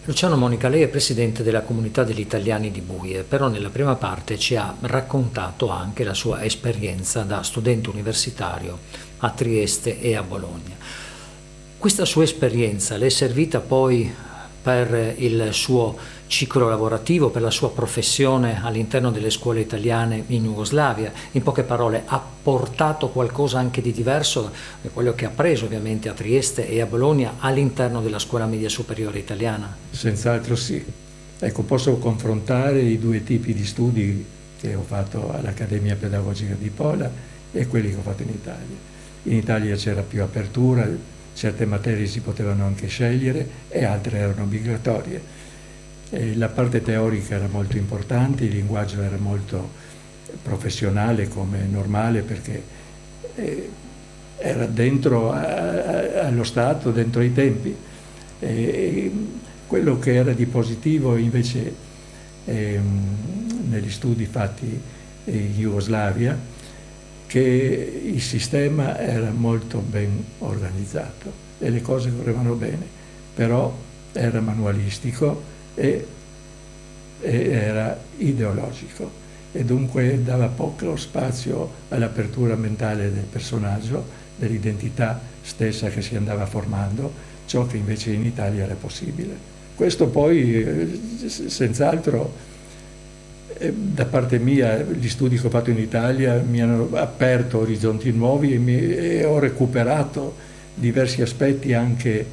Luciano Monica, lei è presidente della comunità degli italiani di Buie, però nella prima parte ci ha raccontato anche la sua esperienza da studente universitario a Trieste e a Bologna. Questa sua esperienza le è servita poi per il suo ciclo lavorativo, per la sua professione all'interno delle scuole italiane in Jugoslavia? In poche parole, ha portato qualcosa anche di diverso da quello che ha preso ovviamente a Trieste e a Bologna all'interno della scuola media superiore italiana? Senz'altro sì. Ecco, posso confrontare i due tipi di studi che ho fatto all'Accademia Pedagogica di Pola e quelli che ho fatto in Italia. In Italia c'era più apertura, certe materie si potevano anche scegliere e altre erano obbligatorie. La parte teorica era molto importante, il linguaggio era molto professionale come normale perché era dentro allo Stato, dentro ai tempi. Quello che era di positivo invece negli studi fatti in Jugoslavia, che il sistema era molto ben organizzato e le cose correvano bene, però era manualistico e era ideologico e dunque dava poco spazio all'apertura mentale del personaggio, dell'identità stessa che si andava formando, ciò che invece in Italia era possibile. Questo poi senz'altro da parte mia gli studi che ho fatto in Italia mi hanno aperto orizzonti nuovi e ho recuperato diversi aspetti anche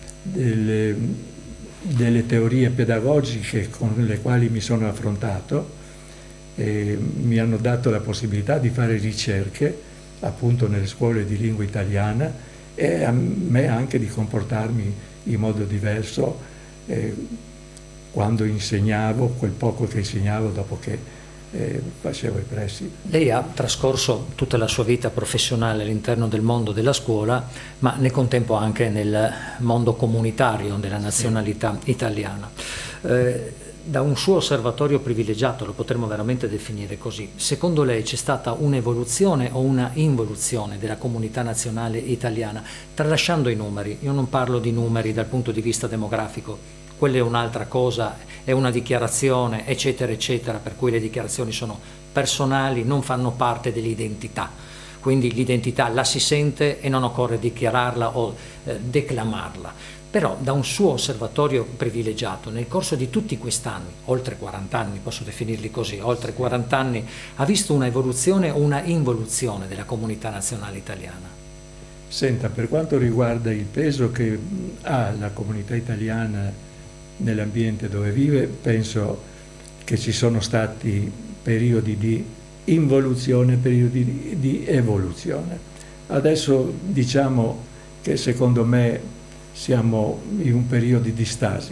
delle teorie pedagogiche con le quali mi sono affrontato e mi hanno dato la possibilità di fare ricerche appunto nelle scuole di lingua italiana e a me anche di comportarmi in modo diverso quando insegnavo, quel poco che insegnavo dopo che facevo i prestiti. Lei ha trascorso tutta la sua vita professionale all'interno del mondo della scuola, ma nel contempo anche nel mondo comunitario della nazionalità italiana. Da un suo osservatorio privilegiato, lo potremmo veramente definire così, secondo lei c'è stata un'evoluzione o una involuzione della comunità nazionale italiana, tralasciando i numeri? Io non parlo di numeri dal punto di vista demografico, quella è un'altra cosa, è una dichiarazione, eccetera, eccetera, per cui le dichiarazioni sono personali, non fanno parte dell'identità. Quindi l'identità la si sente e non occorre dichiararla o declamarla. Però da un suo osservatorio privilegiato, nel corso di tutti quest'anni, oltre 40 anni, posso definirli così, oltre 40 anni, ha visto una evoluzione o una involuzione della comunità nazionale italiana? Senta, per quanto riguarda il peso che ha la comunità italiana nell'ambiente dove vive, penso che ci sono stati periodi di involuzione, periodi di evoluzione. Adesso diciamo che secondo me siamo in un periodo di stasi.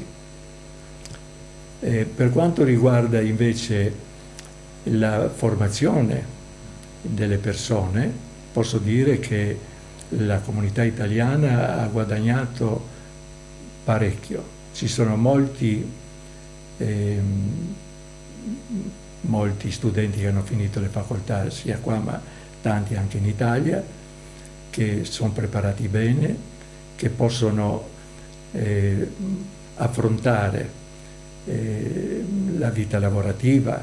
Per quanto riguarda invece la formazione delle persone, posso dire che la comunità italiana ha guadagnato parecchio. Ci sono molti studenti che hanno finito le facoltà sia qua ma tanti anche in Italia, che sono preparati bene, che possono affrontare la vita lavorativa,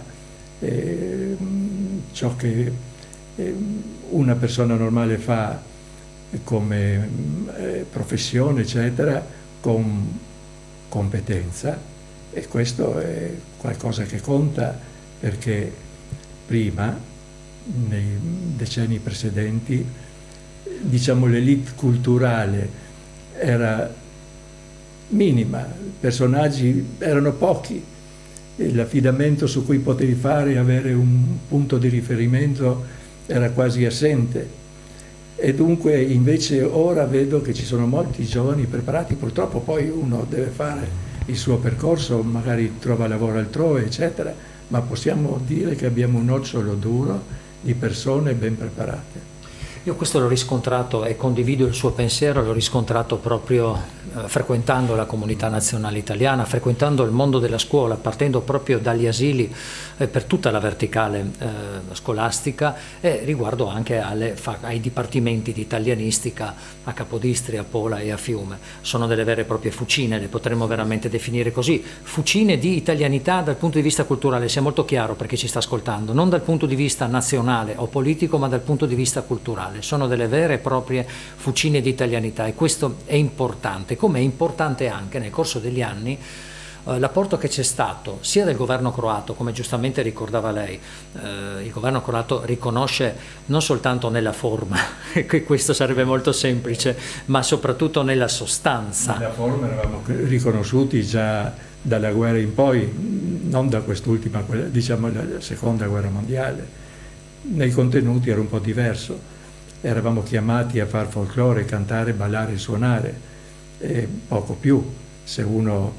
ciò che una persona normale fa come professione, eccetera, con competenza, e questo è qualcosa che conta perché prima, nei decenni precedenti, diciamo l'elite culturale era minima, i personaggi erano pochi, l'affidamento su cui potevi fare e avere un punto di riferimento era quasi assente. E dunque invece ora vedo che ci sono molti giovani preparati, purtroppo poi uno deve fare il suo percorso, magari trova lavoro altrove, eccetera, ma possiamo dire che abbiamo un nocciolo duro di persone ben preparate. Io questo l'ho riscontrato e condivido il suo pensiero, l'ho riscontrato proprio frequentando la comunità nazionale italiana, frequentando il mondo della scuola, partendo proprio dagli asili per tutta la verticale scolastica e riguardo anche ai dipartimenti di italianistica a Capodistria, a Pola e a Fiume. Sono delle vere e proprie fucine, le potremmo veramente definire così, fucine di italianità dal punto di vista culturale, sia molto chiaro per chi ci sta ascoltando, non dal punto di vista nazionale o politico ma dal punto di vista culturale, sono delle vere e proprie fucine di italianità e questo è importante, come è importante anche nel corso degli anni l'apporto che c'è stato sia del governo croato, come giustamente ricordava lei, il governo croato riconosce non soltanto nella forma, che questo sarebbe molto semplice, ma soprattutto nella sostanza. Nella forma eravamo riconosciuti già dalla guerra in poi, non da quest'ultima, diciamo la seconda guerra mondiale. Nei contenuti era un po' diverso, eravamo chiamati a far folklore, cantare, ballare e suonare, e poco più. Se uno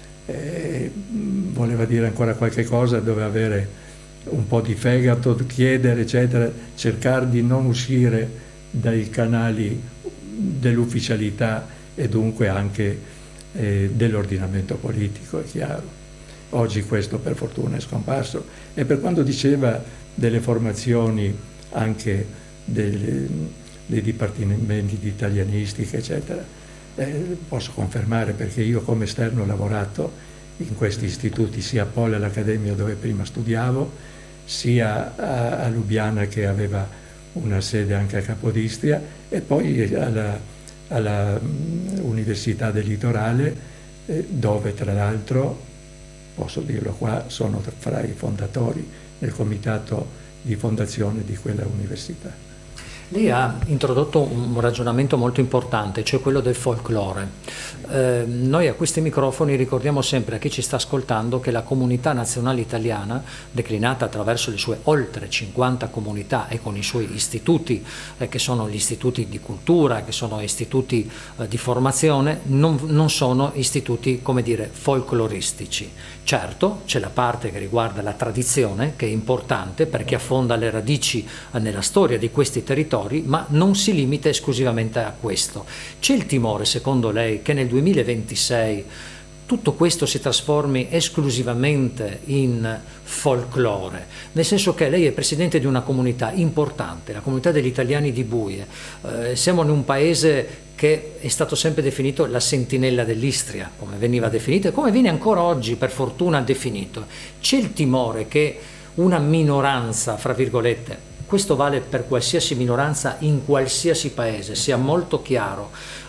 voleva dire ancora qualche cosa doveva avere un po' di fegato, chiedere eccetera, cercare di non uscire dai canali dell'ufficialità e dunque anche dell'ordinamento politico, è chiaro. Oggi questo per fortuna è scomparso. E per quanto diceva delle formazioni anche dei dipartimenti di italianistica eccetera, posso confermare perché io come esterno ho lavorato in questi istituti sia a Pola, all'Accademia dove prima studiavo, sia a Lubiana che aveva una sede anche a Capodistria e poi alla Università del Litorale dove tra l'altro, posso dirlo qua, sono fra i fondatori del comitato di fondazione di quella università. Lei ha introdotto un ragionamento molto importante, cioè quello del folklore. Noi a questi microfoni ricordiamo sempre a chi ci sta ascoltando che la comunità nazionale italiana, declinata attraverso le sue oltre 50 comunità e con i suoi istituti, che sono gli istituti di cultura, che sono istituti di formazione, non sono istituti, come dire, folcloristici. Certo, c'è la parte che riguarda la tradizione, che è importante perché affonda le radici nella storia di questi territori, ma non si limita esclusivamente a questo. C'è il timore, secondo lei, che nel 2026 tutto questo si trasformi esclusivamente in folklore, nel senso che lei è presidente di una comunità importante, la comunità degli italiani di Buie. Siamo in un paese che è stato sempre definito la sentinella dell'Istria, come veniva definito e come viene ancora oggi per fortuna definito. C'è il timore che una minoranza, fra virgolette, questo vale per qualsiasi minoranza in qualsiasi paese, sia molto chiaro,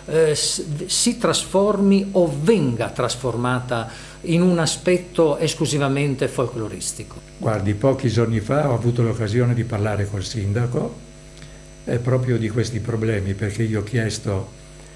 si trasformi o venga trasformata in un aspetto esclusivamente folcloristico? Guardi, pochi giorni fa ho avuto l'occasione di parlare col sindaco proprio di questi problemi, perché io ho chiesto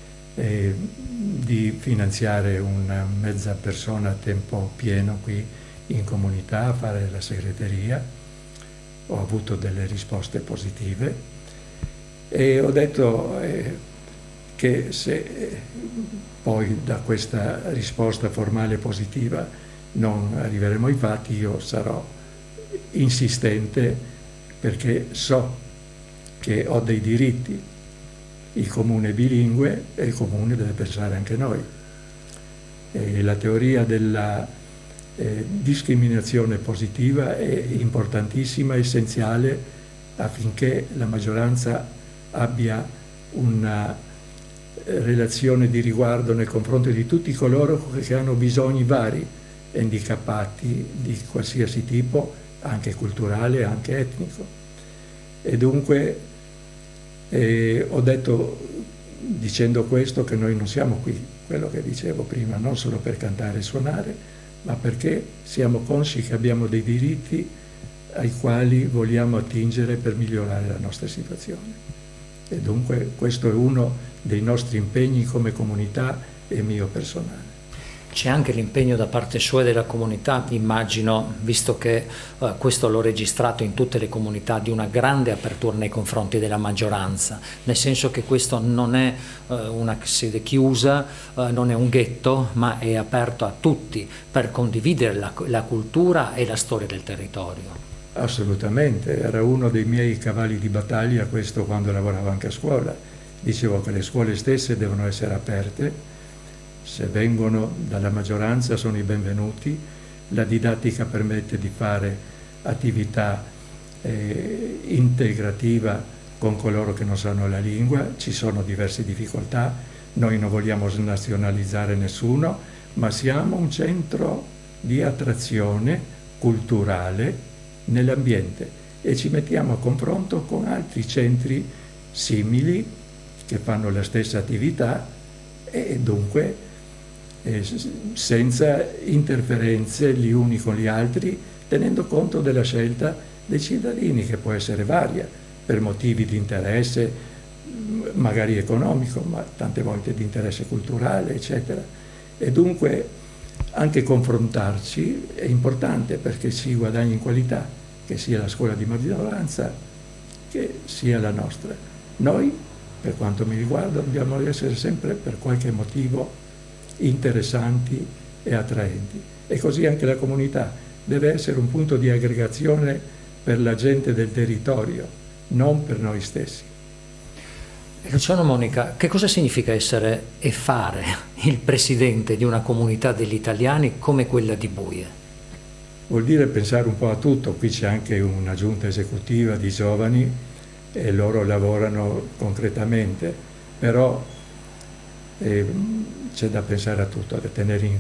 di finanziare una mezza persona a tempo pieno qui in comunità a fare la segreteria. Ho avuto delle risposte positive e ho detto che se poi da questa risposta formale positiva non arriveremo ai fatti, io sarò insistente perché so che ho dei diritti. Il comune è bilingue e il comune deve pensare anche noi. E la teoria della discriminazione positiva è importantissima, essenziale affinché la maggioranza abbia una relazione di riguardo nei confronti di tutti coloro che hanno bisogni vari, handicappati di qualsiasi tipo, anche culturale, anche etnico. E dunque ho detto, dicendo questo, che noi non siamo qui, quello che dicevo prima, non solo per cantare e suonare, ma perché siamo consci che abbiamo dei diritti ai quali vogliamo attingere per migliorare la nostra situazione. E dunque questo è uno dei nostri impegni come comunità e mio personale. C'è anche l'impegno da parte sua e della comunità, immagino, visto che questo l'ho registrato in tutte le comunità, di una grande apertura nei confronti della maggioranza, nel senso che questo non è una sede chiusa, non è un ghetto, ma è aperto a tutti per condividere la cultura e la storia del territorio. Assolutamente, era uno dei miei cavalli di battaglia questo quando lavoravo anche a scuola. Dicevo che le scuole stesse devono essere aperte, se vengono dalla maggioranza sono i benvenuti, la didattica permette di fare attività integrativa con coloro che non sanno la lingua, ci sono diverse difficoltà, noi non vogliamo snazionalizzare nessuno, ma siamo un centro di attrazione culturale nell'ambiente e ci mettiamo a confronto con altri centri simili che fanno la stessa attività e dunque senza interferenze gli uni con gli altri, tenendo conto della scelta dei cittadini che può essere varia per motivi di interesse magari economico, ma tante volte di interesse culturale, eccetera. E dunque anche confrontarci è importante perché si guadagna in qualità, che sia la scuola di maggioranza che sia la nostra. Noi, per quanto mi riguarda, dobbiamo essere sempre per qualche motivo interessanti e attraenti. E così anche la comunità deve essere un punto di aggregazione per la gente del territorio, non per noi stessi. Luciano Monica, che cosa significa essere e fare il presidente di una comunità degli italiani come quella di Buie? Vuol dire pensare un po' a tutto, qui c'è anche una giunta esecutiva di giovani e loro lavorano concretamente, però c'è da pensare a tutto, da tenere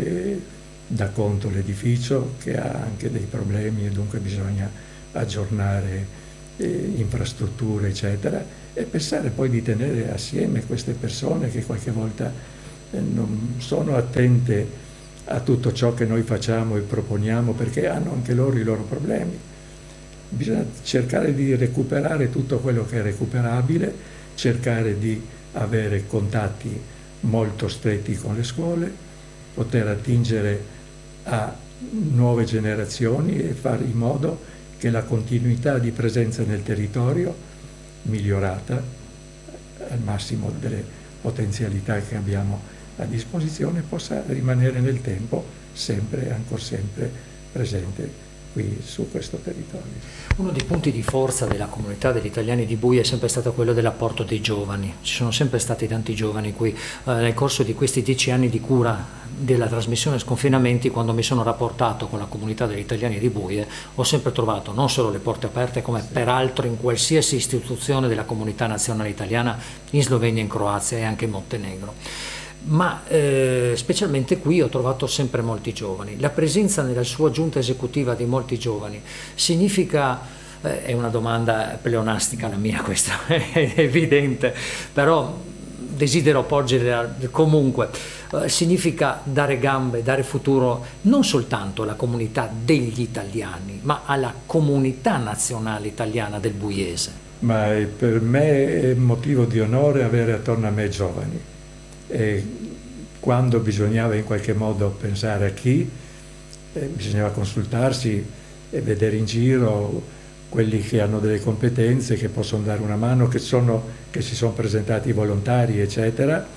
da conto l'edificio che ha anche dei problemi e dunque bisogna aggiornare infrastrutture eccetera e pensare poi di tenere assieme queste persone che qualche volta non sono attente a tutto ciò che noi facciamo e proponiamo perché hanno anche loro i loro problemi. Bisogna cercare di recuperare tutto quello che è recuperabile, cercare di avere contatti molto stretti con le scuole, poter attingere a nuove generazioni e fare in modo che la continuità di presenza nel territorio, migliorata al massimo delle potenzialità che abbiamo a disposizione, possa rimanere nel tempo sempre e ancora sempre presente qui su questo territorio. Uno dei punti di forza della comunità degli italiani di Buie è sempre stato quello dell'apporto dei giovani. Ci sono sempre stati tanti giovani qui. Nel corso di questi 10 anni di cura della trasmissione Sconfinamenti, quando mi sono rapportato con la comunità degli italiani di Buie, ho sempre trovato non solo le porte aperte, come peraltro in qualsiasi istituzione della comunità nazionale italiana in Slovenia, in Croazia e anche in Montenegro. Ma specialmente qui ho trovato sempre molti giovani. La presenza nella sua giunta esecutiva di molti giovani significa, è una domanda pleonastica la mia, questo è evidente, però desidero porgerla comunque, significa dare gambe, dare futuro non soltanto alla comunità degli italiani, ma alla comunità nazionale italiana del Buiese. Ma per me è motivo di onore avere attorno a me giovani. E quando bisognava in qualche modo pensare a chi, bisognava consultarsi e vedere in giro quelli che hanno delle competenze, che possono dare una mano, che si sono presentati volontari, eccetera.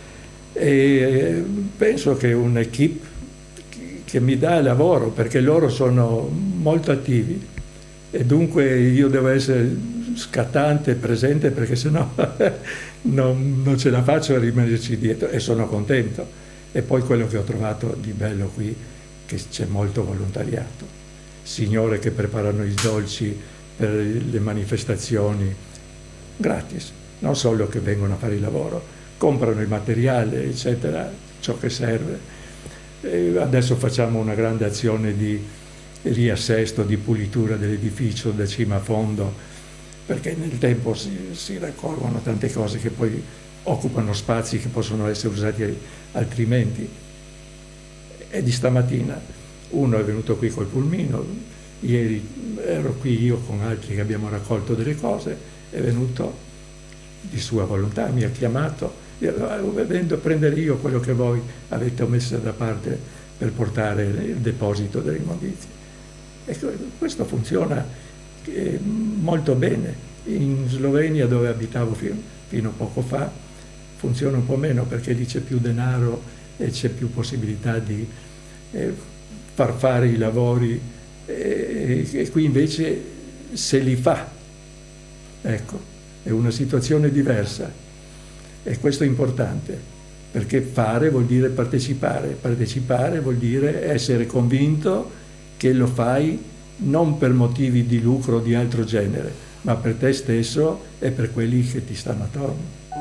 E penso che un'equipe che mi dà lavoro, perché loro sono molto attivi e dunque io devo essere scattante, presente, perché sennò non ce la faccio a rimanerci dietro e sono contento. E poi quello che ho trovato di bello qui, che c'è molto volontariato, signore che preparano i dolci per le manifestazioni gratis, non solo che vengono a fare il lavoro, comprano il materiale, eccetera, ciò che serve. E adesso facciamo una grande azione di riassesto, di pulitura dell'edificio da cima a fondo, perché nel tempo si raccolgono tante cose che poi occupano spazi che possono essere usati altrimenti. E di stamattina uno è venuto qui col pulmino, ieri ero qui io con altri che abbiamo raccolto delle cose, è venuto di sua volontà, mi ha chiamato, venendo a prendere io quello che voi avete messo da parte per portare il deposito delle immondizie. E questo funziona molto bene. In Slovenia, dove abitavo fino a poco fa, funziona un po' meno perché lì c'è più denaro e c'è più possibilità di far fare i lavori e qui invece se li fa, ecco, è una situazione diversa e questo è importante, perché fare vuol dire partecipare, partecipare vuol dire essere convinto che lo fai non per motivi di lucro o di altro genere, ma per te stesso e per quelli che ti stanno attorno.